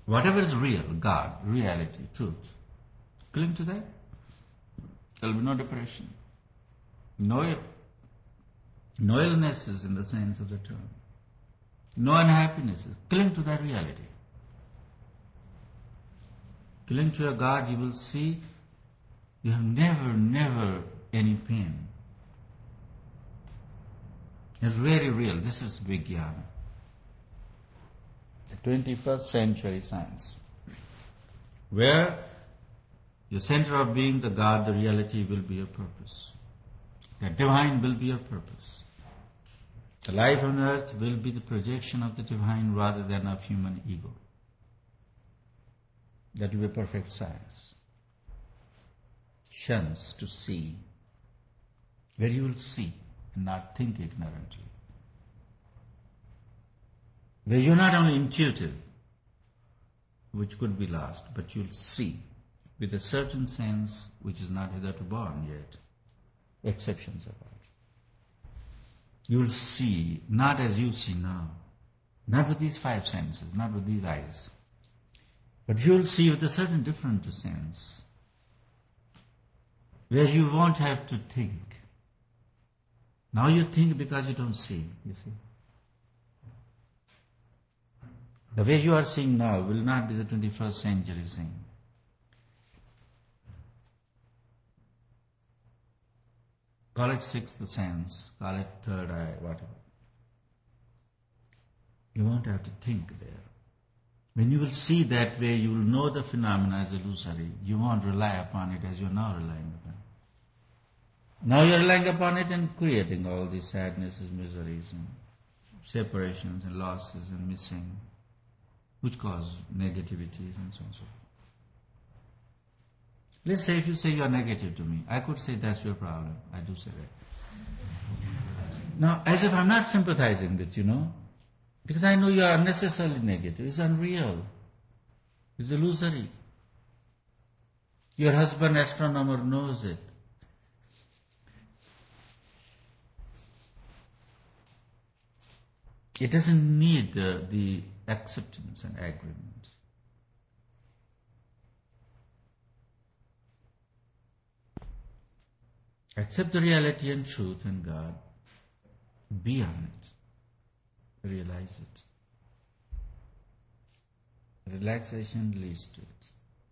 Whatever is real, God, reality, truth, cling to that. There will be no depression. No illnesses in the sense of the term. No unhappinesses. Cling to that reality. Cling to your God, you will see you have never any pain. It's very real. This is Vijnana. The 21st century science. Where your center of being, the God, the reality will be your purpose. The divine will be your purpose. The life on earth will be the projection of the divine rather than of human ego. That will be perfect science. Shuns to see, where you will see and not think ignorantly. Where you're not only intuitive, which could be lost, but you'll see with a certain sense which is not hitherto born yet. Exceptions apart. You will see not as you see now, not with these five senses, not with these eyes, but you will see with a certain different sense, where you won't have to think. Now you think because you don't see, you see. The way you are seeing now will not be the 21st century seeing. Call it sixth sense, call it third eye, whatever. You won't have to think there. When you will see that way, you will know the phenomena as illusory. You won't rely upon it as you are now relying upon it. Now you are relying upon it and creating all these sadnesses, miseries, and separations, and losses, and missing, which cause negativities and so on and so forth. Let's say if you say you are negative to me, I could say that's your problem. I do say that. Now, as if I'm not sympathizing with you, because I know you are unnecessarily negative. It's unreal. It's illusory. Your husband, astronomer, knows it. It doesn't need the acceptance and agreement. Accept the reality and truth and God. Be on it. Realize it. Relaxation leads to it.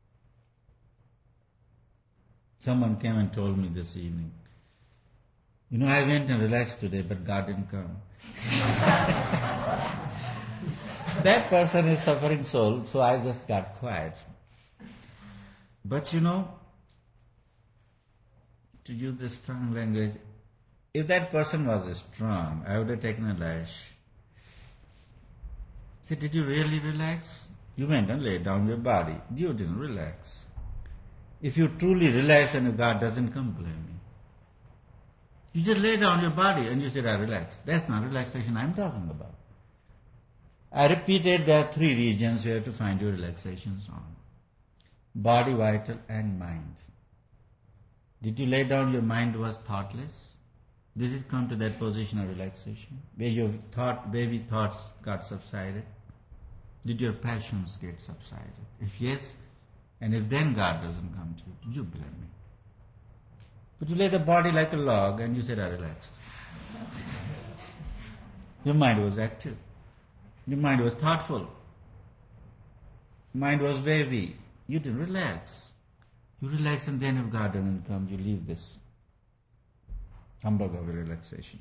Someone came and told me this evening, I went and relaxed today, but God didn't come. That person is suffering soul, so I just got quiet. But to use this strong language, if that person was strong, I would have taken a lash. Say, did you really relax? You went and laid down your body. You didn't relax. If you truly relax and if God doesn't come, blame me. You just lay down your body and you said, I relaxed. That's not relaxation I'm talking about. I repeated there are three regions you have to find your relaxations on. Body, vital, and mind. Did you lay down your mind was thoughtless? Did it come to that position of relaxation? Where your baby thoughts got subsided? Did your passions get subsided? If yes, and if then God doesn't come to you, you blame me. But you lay the body like a log and you said, I relaxed. Your mind was active. Your mind was thoughtful. Mind was wavy. You didn't relax. You relax and then if God doesn't come, you leave this humbug of a relaxation.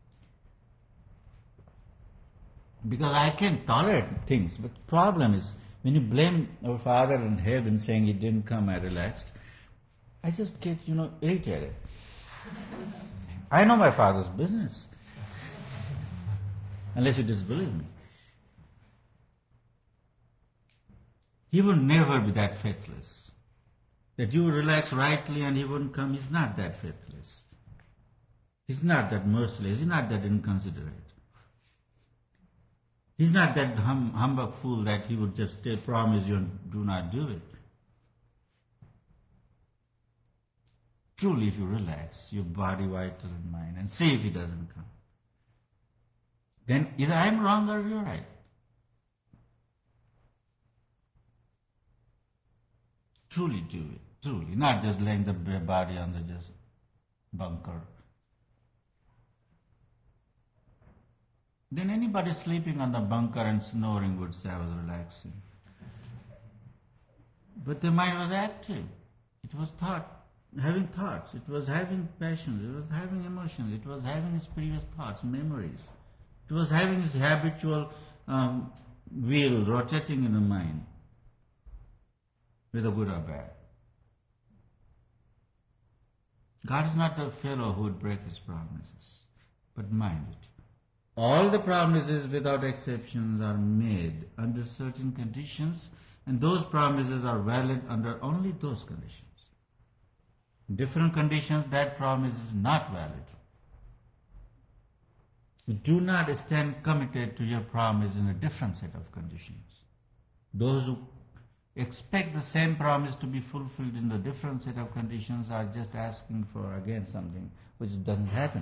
Because I can tolerate things, but the problem is when you blame our Father in heaven saying He didn't come, I relaxed, I just get, irritated. I know my Father's business. Unless you disbelieve me. He would never be that faithless. That you relax rightly and He wouldn't come, He's not that faithless. He's not that merciless, He's not that inconsiderate. He's not that humbug fool that He would just promise you and do not do it. Truly, if you relax your body, vital and mind, and see if He doesn't come, then either I'm wrong or you're right. truly do it, truly, not just laying the body on the just bunker. Then anybody sleeping on the bunker and snoring would say I was relaxing. But the mind was active. It was having thoughts. It was having passions. It was having emotions. It was having its previous thoughts, memories. It was having its habitual wheel rotating in the mind, whether good or bad. God is not a fellow who would break his promises. But mind it, all the promises without exceptions are made under certain conditions, and those promises are valid under only those conditions. In different conditions, that promise is not valid. You do not stand committed to your promise in a different set of conditions. Those who expect the same promise to be fulfilled in a different set of conditions are just asking for again something which doesn't happen.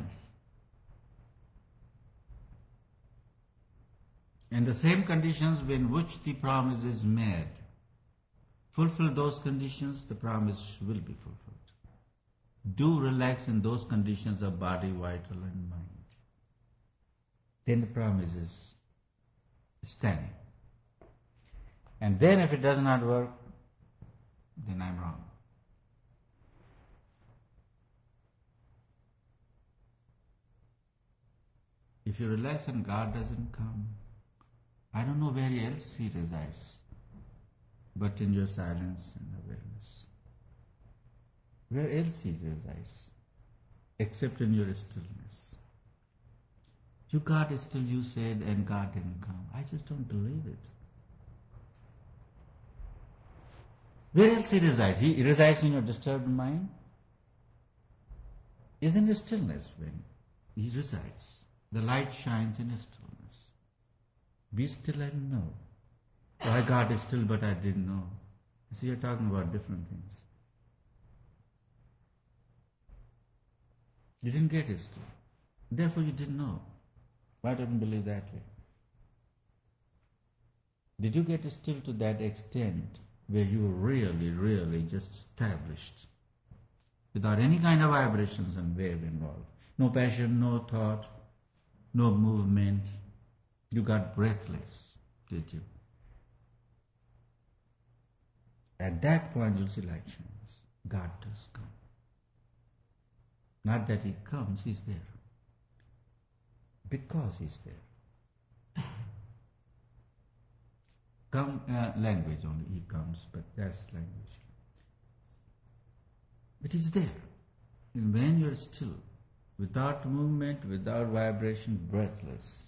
And the same conditions in which the promise is made, fulfill those conditions, the promise will be fulfilled. Do relax in those conditions of body, vital and mind. Then the promise is standing. And then if it does not work, then I'm wrong. If you relax and God doesn't come, I don't know where else He resides, but in your silence and awareness. Where else He resides, except in your stillness. You God is still, you said, and God didn't come. I just don't believe it. Where else He resides? He resides in your disturbed mind? Isn't it stillness when He resides? The light shines in stillness. Be still and know. Why God is still but I didn't know. See, you're talking about different things. You didn't get it still. Therefore you didn't know. Why don't you believe that way? Did you get still to that extent where you were really just established without any kind of vibrations and wave involved? No passion, no thought, no movement. You got breathless, did you? At that point you'll see light shines. God does come. Not that He comes, He's there. Because He's there. Come, language only, He comes, but that's language. It is there. And when you're still, without movement, without vibration, breathless.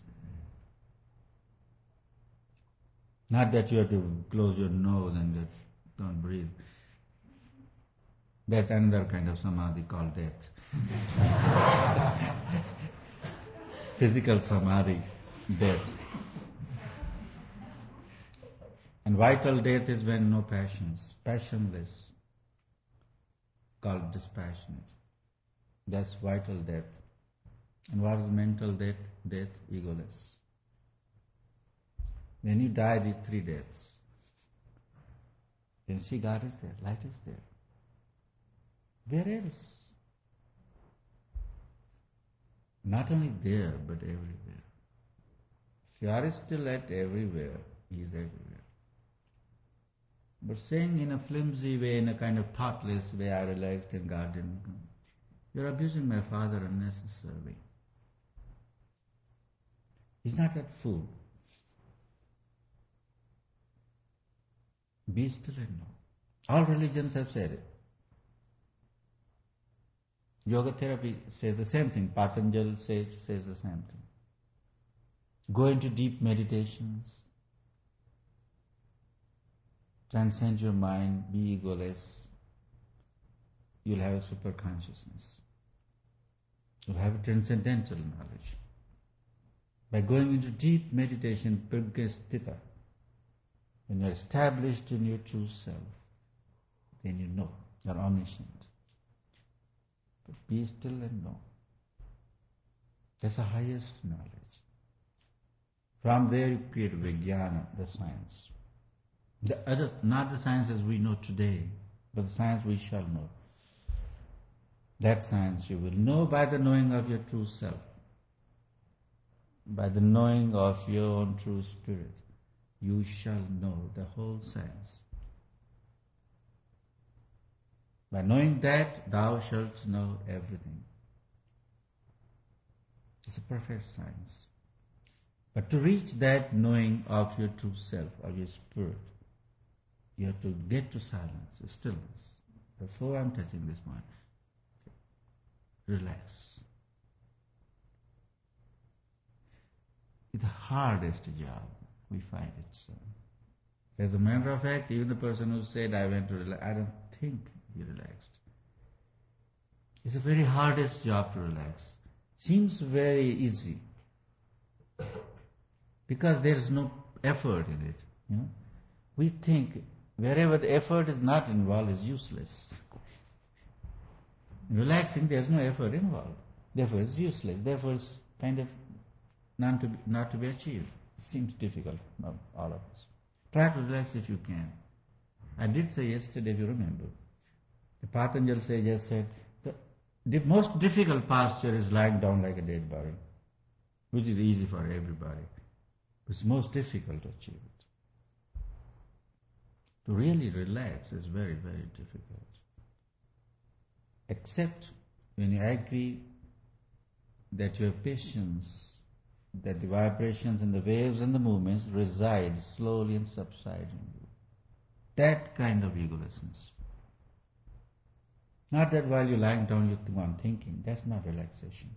Not that you have to close your nose and just don't breathe. That's another kind of samadhi called death. Physical samadhi, death. And vital death is when no passions, passionless, called dispassionate. That's vital death. And what is mental death? Death, egoless. When you die, these three deaths, then see God is there, light is there. Where else? Not only there, but everywhere. If you are still at everywhere, He is everywhere. But saying in a flimsy way, in a kind of thoughtless way, I relaxed and God didn't come, you're abusing my Father unnecessarily. He's not that fool. Be still and know. All religions have said it. Yoga therapy says the same thing. Patanjali says the same thing. Go into deep meditations. Transcend your mind. Be egoless. You'll have a super consciousness. You'll have a transcendental knowledge. By going into deep meditation, Prajna-sthita, when you're established in your true self, then you know you're omniscient. But be still and know. That's the highest knowledge. From there you create Vijnana, the science. The other, not the science as we know today, For the science we shall know. That science you will know by the knowing of your true self, by the knowing of your own true spirit. You shall know the whole science. By knowing that, thou shalt know everything. It's a perfect science. But to reach that knowing of your true self, of your spirit, you have to get to silence, stillness. Before I'm touching this point, relax. It's the hardest job, we find it so. As a matter of fact, even the person who said, I went to relax, I don't think he relaxed. It's the very hardest job to relax. Seems very easy. Because there is no effort in it. You know? We think wherever the effort is not involved is useless. In relaxing, there is no effort involved. Therefore it's useless. Therefore it's kind of not to be achieved. It seems difficult, all of us. Try to relax if you can. I did say yesterday, if you remember, the Patanjali sage said, the most difficult posture is lying down like a dead body, which is easy for everybody. It's most difficult to achieve it. To really relax is very, very difficult. Except when you agree that you have patience, that the vibrations and the waves and the movements reside slowly and subside in you. That kind of egolessness. Not that while you're lying down you go on thinking. That's not relaxation.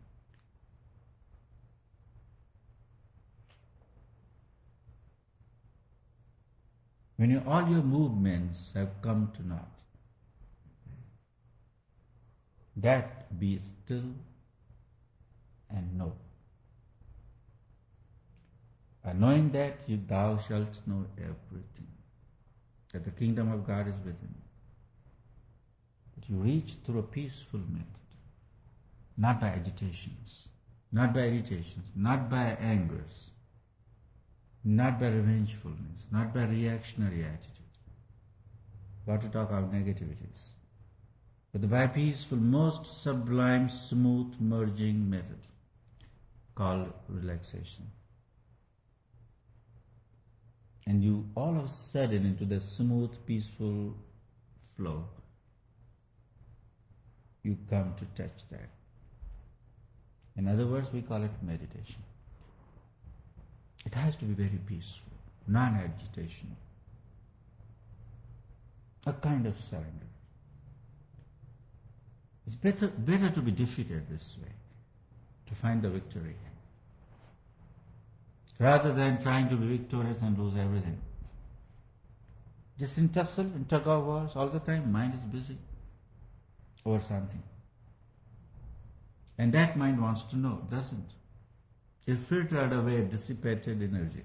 When all your movements have come to naught, that be still and know. By knowing that, thou shalt know everything. That the kingdom of God is within. That you reach through a peaceful method. Not by agitations, not by irritations, not by angers, not by revengefulness, not by reactionary attitude. What to talk of negativities. But by peaceful, most sublime, smooth merging method called relaxation. And you all of a sudden into the smooth, peaceful flow, you come to touch that. In other words, we call it meditation. It has to be very peaceful, non-agitation, a kind of surrender. It's better to be defeated this way, to find the victory, rather than trying to be victorious and lose everything. Just in tussle, in tug of wars, all the time, mind is busy over something. And that mind wants to know, doesn't. It filtered away dissipated energy.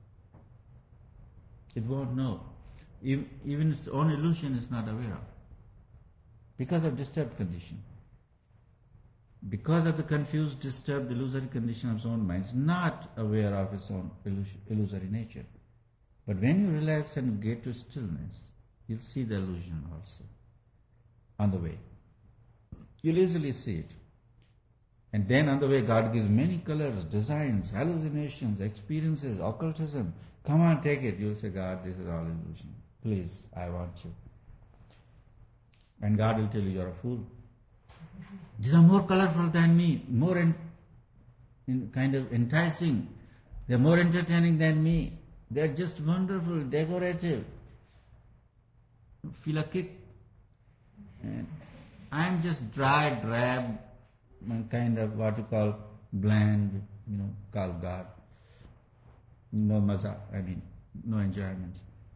It won't know. Even its own illusion is not aware of. Because of disturbed condition. Because of the confused, disturbed, illusory condition of its own mind, it's not aware of its own illusory nature. But when you relax and get to stillness, you'll see the illusion also on the way. You'll easily see it. And then on the way, God gives many colors, designs, hallucinations, experiences, occultism. Come on, take it. You'll say, God, this is all illusion. Please, I want you. And God will tell you, you're a fool. These are more colorful than me, more in kind of enticing. They're more entertaining than me. They're just wonderful, decorative. Feel a kick. And I'm just dry, drab, kind of what you call bland, called God. No maza, no enjoyment.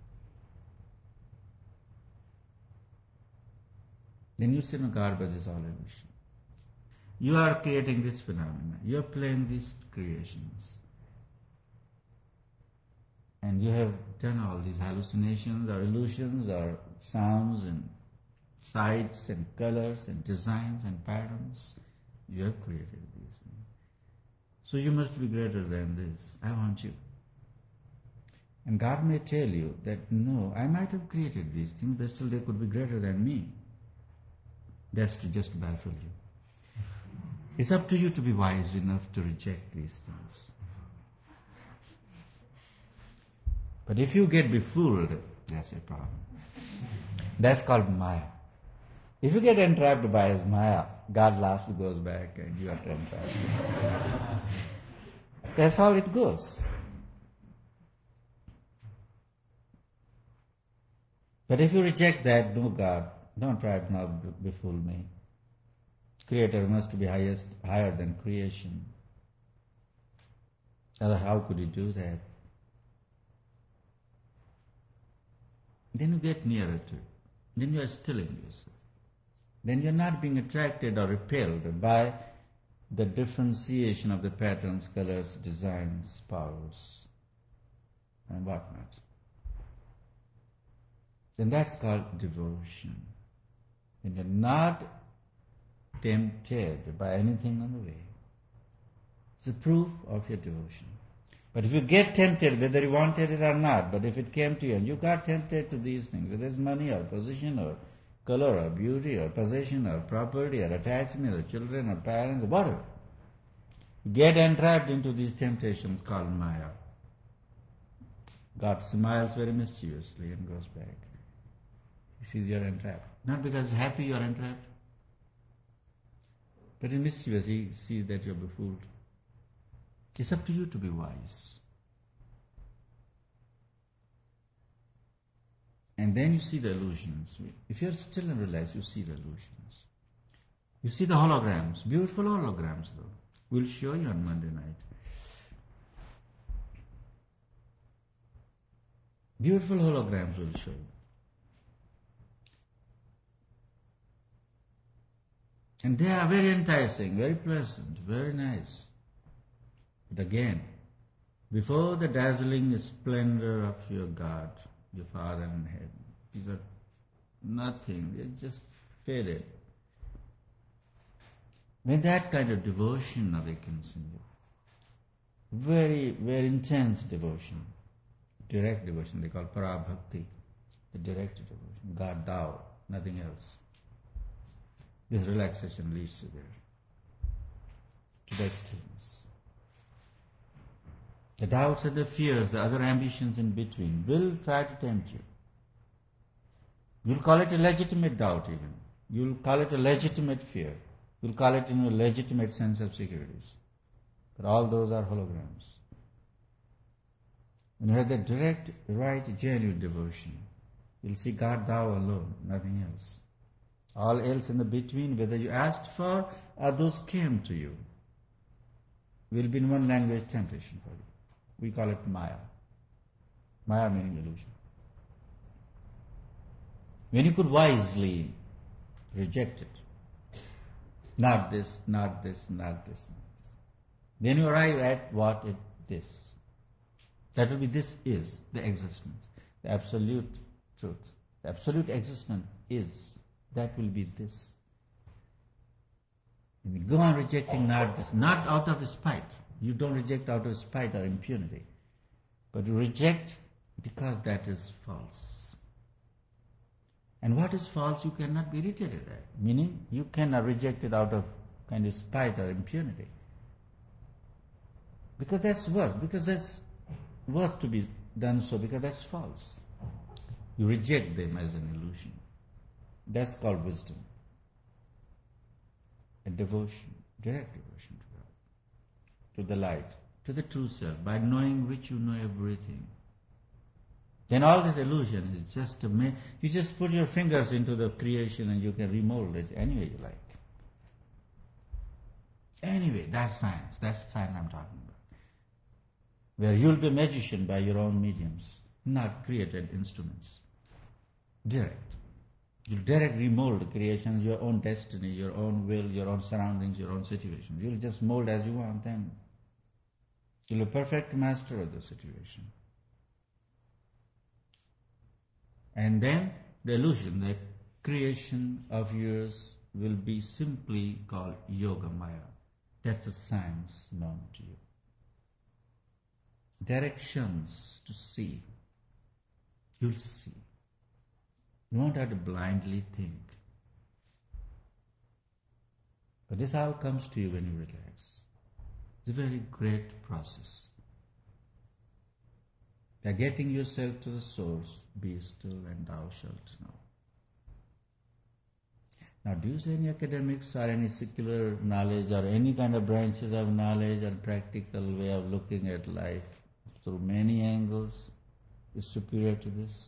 Then you say, no, garbage is all illusion. You are creating this phenomena. You are playing these creations. And you have done all these hallucinations or illusions or sounds and sights and colors and designs and patterns. You have created these things. So you must be greater than this. I want you. And God may tell you that, no, I might have created these things, but still they could be greater than me. That's to just baffle you. It's up to you to be wise enough to reject these things. But if you get befooled, that's a problem. That's called Maya. If you get entrapped by his Maya, God laughs, goes back, and you are entrapped. That's how it goes. But if you reject that, no God, don't try to now befool me. Creator must be higher than creation. Otherwise, how could you do that? Then you get nearer to it. Then you are stilling yourself. Then you are not being attracted or repelled by the differentiation of the patterns, colors, designs, powers, and whatnot. Then that's called devotion. When you're not tempted by anything on the way, it's a proof of your devotion. But if you get tempted, whether you wanted it or not, but if it came to you and you got tempted to these things, whether it's money or position or color or beauty or possession or property or attachment or children or parents or whatever, get entrapped into these temptations called Maya. God smiles very mischievously and goes back. He sees you're entrapped. Not because he's happy you're entrapped, but in mischievous he sees that you're befooled. It's up to you to be wise. And then you see the illusions. If you're still and relaxed, you see the illusions. You see the holograms, beautiful holograms though. We'll show you on Monday night. Beautiful holograms will show you. And they are very enticing, very pleasant, very nice. But again, before the dazzling splendor of your God, your Father in heaven, these are nothing, they're just faded. When that kind of devotion awakens in you, very, very intense devotion, direct devotion, they call parabhakti, the direct devotion, God, thou, nothing else. This relaxation leads to there, to that stillness. The doubts and the fears, the other ambitions in between will try to tempt you. You'll call it a legitimate doubt even. You'll call it a legitimate fear. You'll call it a legitimate sense of securities. But all those are holograms. When you have the direct, right, genuine devotion, you'll see God, thou alone, nothing else. All else in the between, whether you asked for or those came to you, will be in one language temptation for you. We call it Maya. Maya meaning illusion. When you could wisely reject it, not this, not this, not this, not this, then you arrive at what it is. That will be this is the existence, the absolute truth. The absolute existence is. That will be this. If you go on rejecting not this, not out of spite. You don't reject out of spite or impunity, but you reject because that is false. And what is false you cannot be irritated at. Meaning you cannot reject it out of kind of spite or impunity. Because that's worth. Because that's worth to be done so. Because that's false. You reject them as an illusion. That's called wisdom. A devotion, direct devotion to God, to the light, to the true self, by knowing which you know everything. Then all this illusion is just you just put your fingers into the creation and you can remold it any way you like. Anyway, that's science. That's the science I'm talking about. Where you'll be a magician by your own mediums, not created instruments. Direct. You'll direct remold creations, your own destiny, your own will, your own surroundings, your own situations. You'll just mold as you want them. You'll be a perfect master of the situation. And then the illusion, the creation of yours will be simply called Yoga Maya. That's a science known to you. Directions to see you'll see. You won't have to blindly think. But this all comes to you when you relax. It's a very great process. By getting yourself to the source, be still and thou shalt know. Now, do you say any academics or any secular knowledge or any kind of branches of knowledge or practical way of looking at life through many angles is superior to this?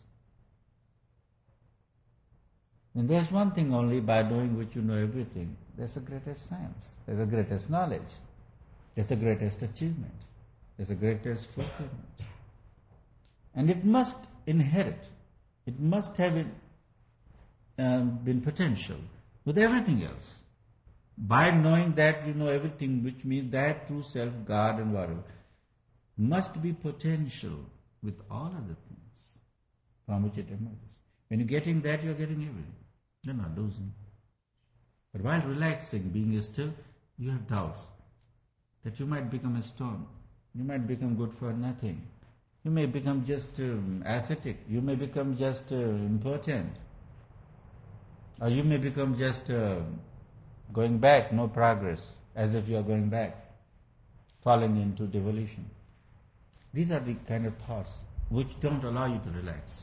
And there's one thing only, by knowing which you know everything. That's the greatest science. That's the greatest knowledge. That's the greatest achievement. That's the greatest fulfillment. And it must inherit. It must have been potential with everything else. By knowing that you know everything, which means that true self, God and whatever, must be potential with all other things from which it emerges. When you're getting that, you're getting everything. You're not losing. But while relaxing, being still, you have doubts that you might become a stone. You might become good for nothing. You may become just ascetic. You may become just impotent. Or you may become just going back, no progress, as if you are going back, falling into devolution. These are the kind of thoughts which don't allow you to relax.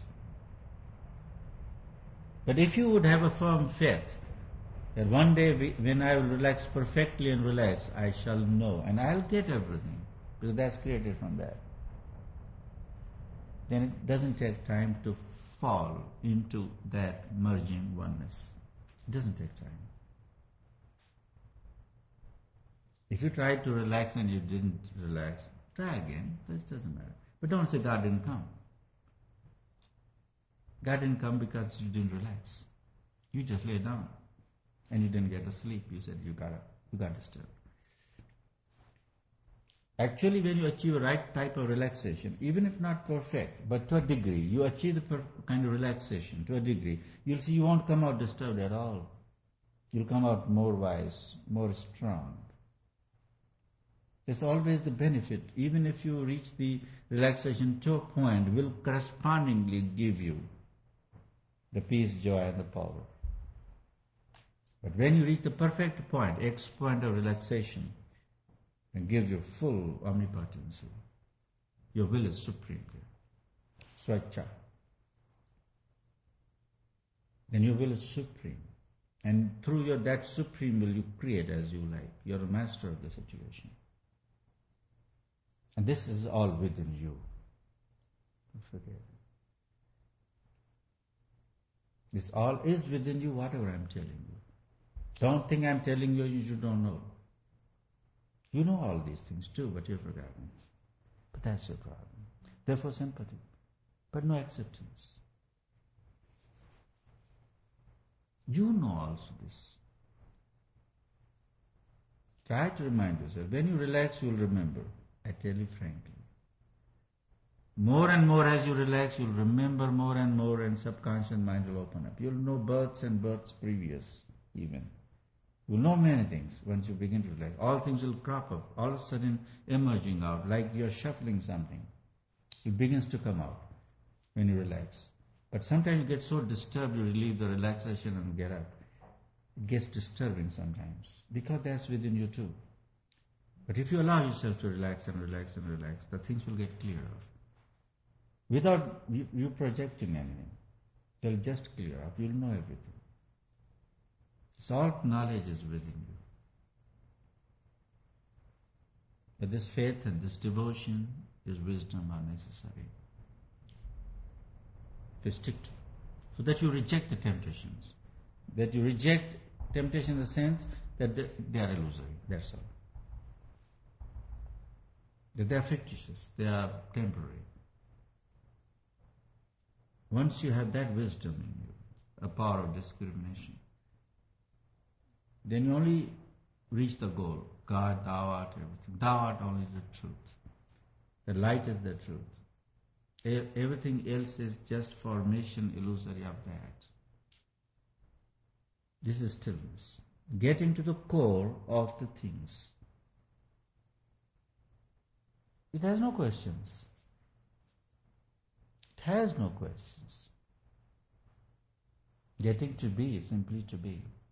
But if you would have a firm faith that one day when I will relax perfectly and relax, I shall know and I'll get everything, because that's created from that, then it doesn't take time to fall into that merging oneness. It doesn't take time. If you tried to relax and you didn't relax, try again. That doesn't matter. But don't say God didn't come. God didn't come because you didn't relax. You just lay down and you didn't get to sleep. You said you got disturbed. Actually, when you achieve a right type of relaxation, even if not perfect, but to a degree, you achieve the kind of relaxation to a degree, you'll see you won't come out disturbed at all. You'll come out more wise, more strong. There's always the benefit. Even if you reach the relaxation to a point, will correspondingly give you the peace, joy, and the power. But when you reach the perfect point, X point of relaxation, and give you full omnipotency, your will is supreme there. Swacha. Then your will is supreme. And through that supreme will you create as you like. You're a master of the situation. And this is all within you. Don't forget. This all is within you, whatever I'm telling you. Don't think I'm telling you you don't know. You know all these things too, but you've forgotten. But that's your problem. Therefore sympathy, but no acceptance. You know also this. Try to remind yourself. When you relax, you'll remember. I tell you frankly. More and more as you relax, you'll remember more and more, and subconscious mind will open up. You'll know births and births previous even. You'll know many things once you begin to relax. All things will crop up, all of a sudden emerging out, like you're shuffling something. It begins to come out when you relax. But sometimes you get so disturbed, you relieve the relaxation and get up. It gets disturbing sometimes, because that's within you too. But if you allow yourself to relax and relax and relax, the things will get clear up. Without you projecting anything, they'll just clear up. You'll know everything. All knowledge is within you. But this faith and this devotion, this wisdom are necessary to stick to, so that you reject the temptations. That you reject temptation in the sense that they are illusory, that's all. That they are fictitious, they are temporary. Once you have that wisdom in you, a power of discrimination, then you only reach the goal. God, thou art everything. Thou art only the truth. The light is the truth. Everything else is just formation, illusory of that. This is stillness. Getting to the core of the things. It has no questions. It has no questions. Getting to be, simply to be.